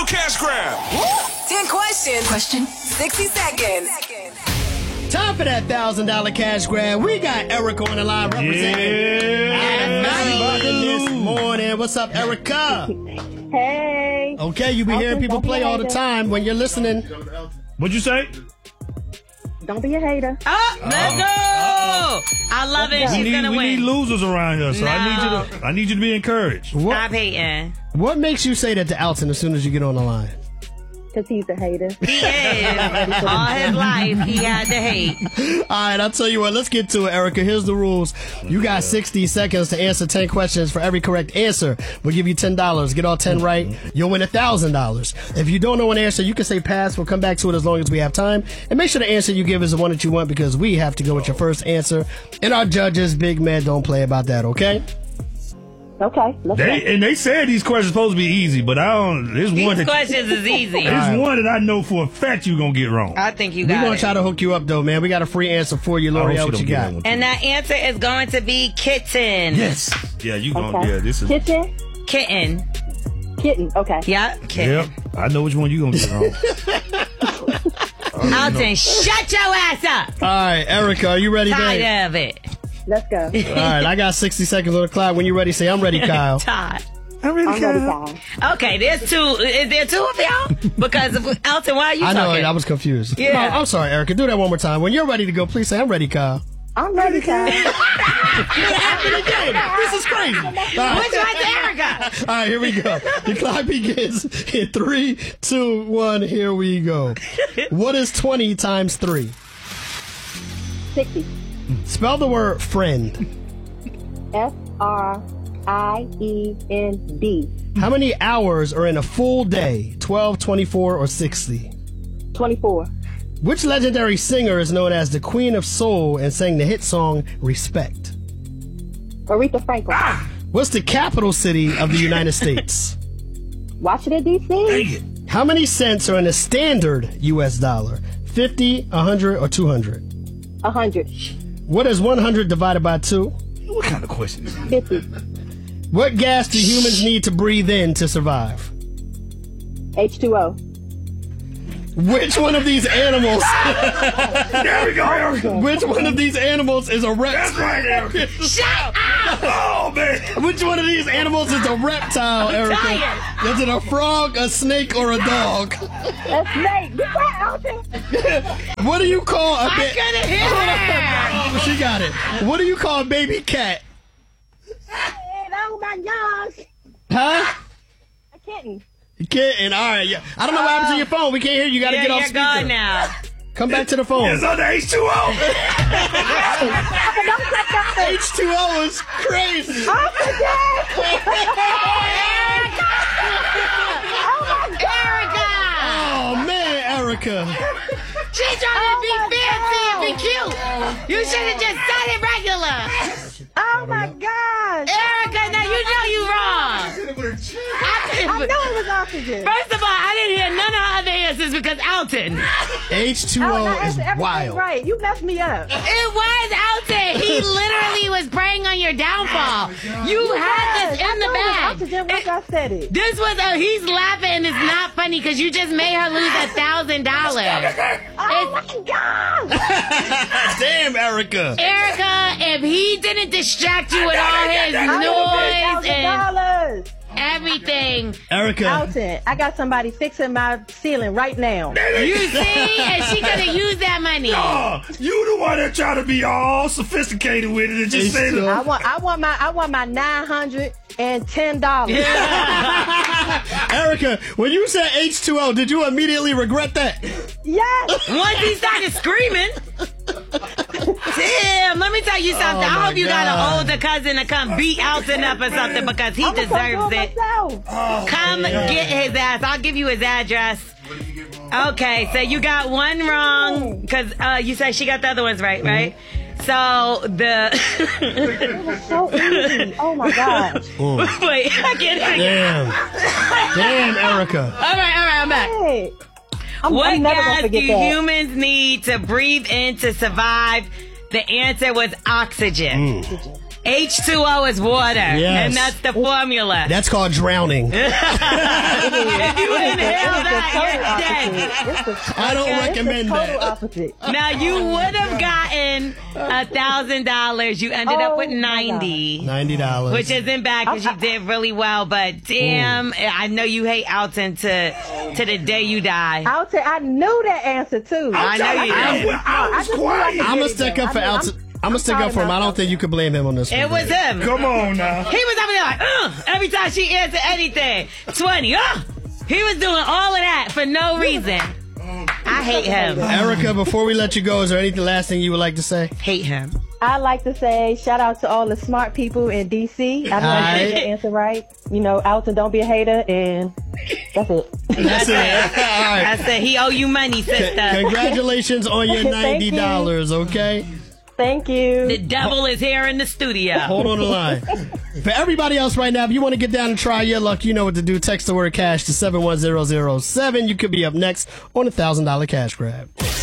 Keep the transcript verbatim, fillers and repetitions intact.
cash grab. ten questions. Question. sixty seconds. Time for that one thousand dollars cash grab. We got Erica on the line representing Yeah. this morning. What's up, Erica? Hey. Okay, you be Elton, hearing people don't be play a all the hater. time when you're listening. What'd you say? Don't be a hater. Oh, let's go! I love it. We She's need, gonna we win. need losers around here, so I No. need you to I need you to be encouraged. Stop What, hating. what makes you say that to Alton as soon as you get on the line? Because he's a hater. He is. All his life, he had to hate. All right, I'll tell you what. Let's get to it, Erica. Here's the rules. You got sixty seconds to answer ten questions. For every correct answer, we'll give you ten dollars. Get all ten right, you'll win one thousand dollars. If you don't know an answer, you can say pass. We'll come back to it as long as we have time. And make sure the answer you give is the one that you want, because we have to go with your first answer. And our judges, big man, don't play about that, okay? Okay. Let's go. They and they said these questions supposed to be easy, but I don't. There's one These that questions is easy. there's one that I know for a fact you're gonna get wrong. I think you We're got going to it. try to hook you up, though, man. We got a free answer for you, I hope L'Oreal. she What don't you get got? that one. And that answer is going to be kitten. Yes. Yeah, you gonna. Okay. Yeah, this is. Kitchen. Kitten. Kitten. Okay. Yeah, kitten. Yep. I know which one you gonna get wrong. Alton, shut your ass up. All right, Erica, are you ready, babe? Tired of it. Let's go. All right, I got sixty seconds on the clock. When you're ready, say, I'm ready, Kyle. Todd. I'm ready, I'm ready, Kyle. Okay, there's two. Is there two of y'all? Because of, Alton, why are you I know, talking? I was confused. Yeah. No, I'm sorry, Erica. Do that one more time. When you're ready to go, please say, I'm ready, Kyle. I'm ready, Kyle. What happened again? This is crazy. All right. Which one's Erica? All right, here we go. The clock begins in three, two, one. Here we go. What is twenty times three? sixty. Spell the word friend. F R I E N D. How many hours are in a full day? twelve, twenty-four, or sixty? twenty-four. Which legendary singer is known as the Queen of Soul and sang the hit song Respect? Aretha Franklin. What's the capital city of the United States? Washington, D C. How many cents are in a standard U S dollar? fifty, one hundred, or two hundred? one hundred. What is one hundred divided by two? What kind of question is this? fifty. What gas do humans need to breathe in to survive? H two O. Which one of these animals? There we go, Erica. Which one of these animals is a reptile? That's right, Erica. Shut up! Oh man. Which one of these animals is a reptile, Erica? tired. Is it a frog, a snake, or a dog? That's Nate. You got Elton. What do you call a I baby? couldn't hear her. Oh, she got it. What do you call a baby cat? Oh my gosh. Huh? A kitten. Kitten. All right. Yeah. I don't know what happened to your phone. We can't hear you. You got to Yeah, get off you're speaker. gone now. Come back to the phone. It's on the H two O. H two O is crazy. Erica! Oh man, Erica. She's trying to be fancy and be cute. You should have just said it regular. Oh my gosh. Erica, now you know you wrong. I, I know it was oxygen. First of all, I didn't hear none of the other answers because Alton. H two I O I is answered everything wild. right. You messed me up. It was Alton. He literally was preying on your downfall. You had this in the bag. Oxygen once It- I said it. This was a, he's laughing and it's not funny because you just made her lose a thousand dollars. Oh my god. Damn, Erica. Erica, if he didn't distract you with all his noise and dollars. everything, Erica. Alton, I got somebody fixing my ceiling right now. you see, and she could have used that money. Oh, you the one that try to be all sophisticated with it and just say H two O. I want I want my I want my nine hundred and ten dollars. Erica, when you said H two O, did you immediately regret that? Yes. Once he started screaming. Damn, let me tell you something. Oh, I my hope you got God. an older cousin to come beat Alton up or something because he I'm gonna come deserves do it. myself. Come get his ass. I'll give you his address. Okay, so you got one wrong because uh, you said she got the other ones right, right? So the It was so easy. Oh my gosh. wait, I get it. Damn. Damn, Erica. All right, all right, I'm back. Hey. I'm, What I'm never gonna gas do forget that. humans need to breathe in to survive? The answer was oxygen. H two O is water, Yes. and that's the formula. That's called drowning. If you inhale You're dead. I don't It's recommend the total that. opposite. Now you would have gotten a thousand dollars. You ended up with Oh, my ninety, Ninety dollars. which isn't bad because you did really well. But damn, I know you hate Alton to to the day you die. I'll tell. I knew that answer too. I know you I, did. I, I was just knew I quiet. could I'm get gonna it stick done. up for I mean, Alton. I'm- I'm gonna stick up for him. I don't think you can blame him on this. It one. was him. Come on now. He was over there like, Ugh, every time she answered anything, twenty. Uh, he was doing all of that for no reason. I hate him. Erica, before we let you go, is there anything last thing you would like to say? Hate him. I like to say shout out to all the smart people in D C. I know I Alright. did the answer right. You know, Alton, don't be a hater, and that's it. That's it. All right. I said he owe you money, sister. Congratulations on your Thank ninety dollars. Okay. Thank you. The devil is here in the studio. Hold on the line. For everybody else right now, if you want to get down and try your luck, you know what to do. Text the word cash to seven one zero zero seven. You could be up next on a one thousand dollars cash grab.